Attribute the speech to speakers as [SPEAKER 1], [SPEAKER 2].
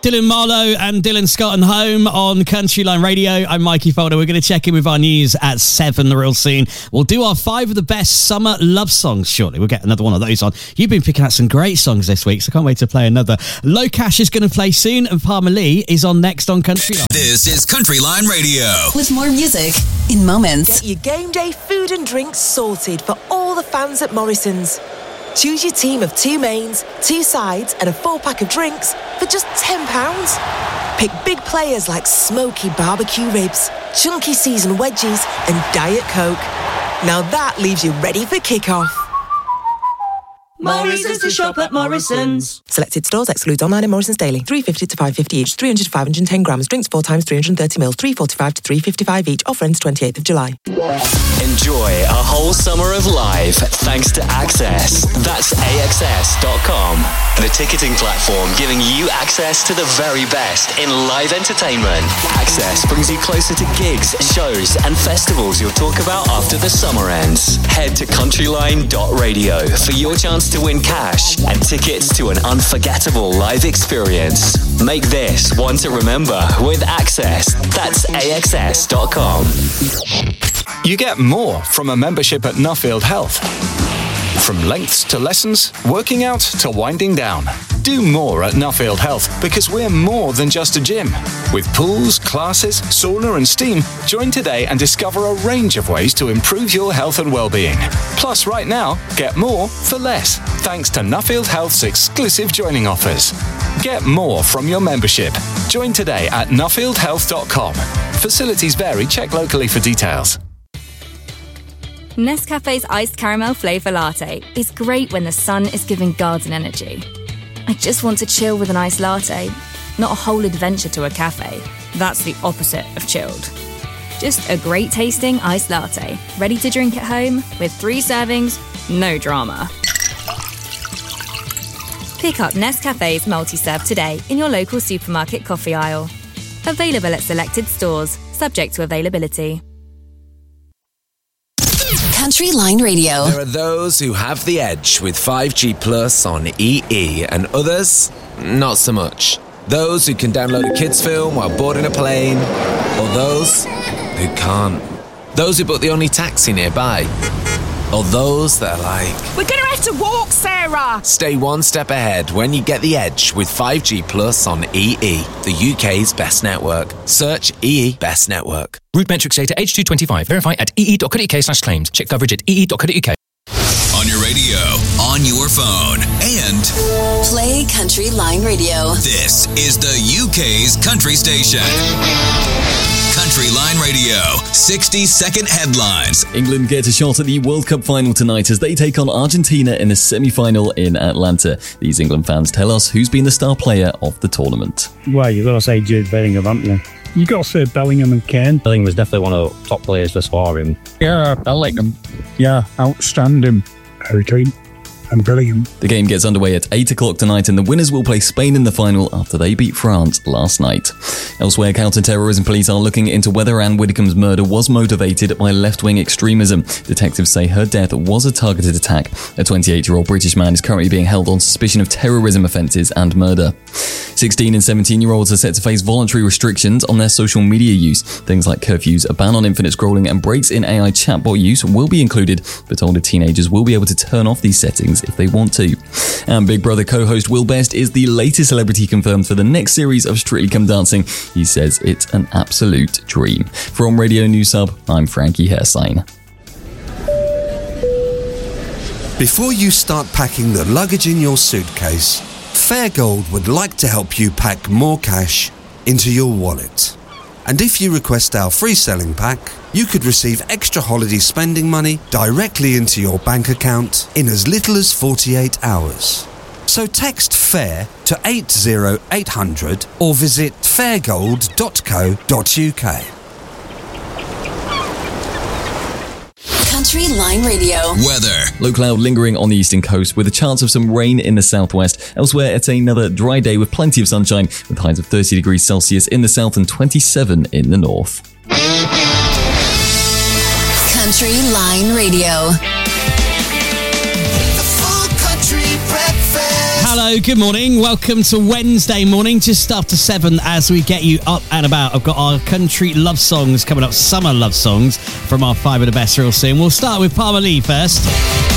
[SPEAKER 1] Dylan Marlowe and Dylan Scott and Home on Country Line Radio. I'm Mikey Folder. We're going to check in with our news at 7 real soon. We'll do our 5 of the best summer love songs shortly. We'll get another one of those on. You've been picking out some great songs this week, so I can't wait to play another. Low Cash is going to play soon, and Palmer Lee is on next on Country Line.
[SPEAKER 2] This is Country Line Radio.
[SPEAKER 3] With more music in moments.
[SPEAKER 4] Get your game day food and drinks sorted for all the fans at Morrison's. Choose your team of 2 mains, 2 sides and a 4-pack of drinks for just £10. Pick big players like smoky barbecue ribs, chunky seasoned wedges and Diet Coke. Now that leaves you ready for kick-off.
[SPEAKER 5] Morrison's to shop at Morrison's.
[SPEAKER 4] Selected stores excludes online and Morrison's daily. £3.50 to £5.50 each, 300 to 510 grams. Drinks 4 times 330 ml, £3.45 to £3.55 each. Offer ends 28th of July.
[SPEAKER 6] Enjoy a whole summer of live thanks to Access. That's AXS.com. The ticketing platform giving you access to the very best in live entertainment. Access brings you closer to gigs, shows and festivals you'll talk about after the summer ends. Head to countryline.radio for your chance to win cash and tickets to an unforgettable live experience. Make this one to remember with Access. That's AXS.com.
[SPEAKER 7] You get more from a membership at Nuffield Health. From lengths to lessons, working out to winding down. Do more at Nuffield Health because we're more than just a gym. With pools, classes, sauna and steam, join today and discover a range of ways to improve your health and well-being. Plus, right now, get more for less, thanks to Nuffield Health's exclusive joining offers. Get more from your membership. Join today at nuffieldhealth.com. Facilities vary. Check locally for details.
[SPEAKER 8] Nescafe's iced caramel flavour latte is great when the sun is giving garden energy. I just want to chill with an iced latte, not a whole adventure to a cafe. That's the opposite of chilled. Just a great tasting iced latte, ready to drink at home with 3 servings, no drama. Pick up Nescafe's multi-serve today in your local supermarket coffee aisle. Available at selected stores, subject to availability.
[SPEAKER 3] Country Line Radio.
[SPEAKER 9] There are those who have the edge with 5G Plus on EE and others, not so much. Those who can download a kids film while boarding a plane, or those who can't. Those who book the only taxi nearby, or those that are like,
[SPEAKER 5] we're gonna have to walk, Sarah!
[SPEAKER 9] Stay one step ahead when you get the edge with 5G Plus on EE, the UK's best network. Search EE Best Network.
[SPEAKER 10] Route metrics data H225. Verify at ee.co.uk/claims. Check coverage at ee.co.uk.
[SPEAKER 2] On your radio, on your phone, and
[SPEAKER 3] play Country Line Radio.
[SPEAKER 2] This is the UK's country station. Country Line Radio, 60-second headlines.
[SPEAKER 11] England get a shot at the World Cup final tonight as they take on Argentina in the semi-final in Atlanta. These England fans tell us who's been the star player of the tournament.
[SPEAKER 12] Well, you've got to say Jude Bellingham, haven't you? You've got to say Bellingham and Kane.
[SPEAKER 13] Bellingham was definitely one of the top players this far in.
[SPEAKER 12] Yeah, Bellingham. Yeah, outstanding. Harry Kane and Bellingham.
[SPEAKER 11] The game gets underway at 8 o'clock tonight and the winners will play Spain in the final after they beat France last night. Elsewhere, counter-terrorism police are looking into whether Anne Widdecombe's murder was motivated by left-wing extremism. Detectives say her death was a targeted attack. A 28-year-old British man is currently being held on suspicion of terrorism offences and murder. 16 and 17-year-olds are set to face voluntary restrictions on their social media use. Things like curfews, a ban on infinite scrolling and breaks in AI chatbot use will be included, but older teenagers will be able to turn off these settings if they want to. And Big Brother co-host Will Best is the latest celebrity confirmed for the next series of Strictly Come Dancing. He says it's an absolute dream. From Radio News Hub, I'm Frankie Hersign.
[SPEAKER 14] Before you start packing the luggage in your suitcase, Fairgold would like to help you pack more cash into your wallet. And if you request our free selling pack, you could receive extra holiday spending money directly into your bank account in as little as 48 hours. So text FAIR to 80800 or visit fairgold.co.uk.
[SPEAKER 3] Country Line Radio.
[SPEAKER 2] Weather.
[SPEAKER 11] Low cloud lingering on the eastern coast with a chance of some rain in the southwest. Elsewhere, it's another dry day with plenty of sunshine with highs of 30 degrees Celsius in the south and 27 in the north.
[SPEAKER 3] Country Line Radio.
[SPEAKER 2] The full country breakfast.
[SPEAKER 1] Hello, good morning. Welcome to Wednesday morning, just after 7 as we get you up and about. I've got our country love songs coming up, summer love songs from our 5 of the best real soon. We'll start with Palmer Lee first.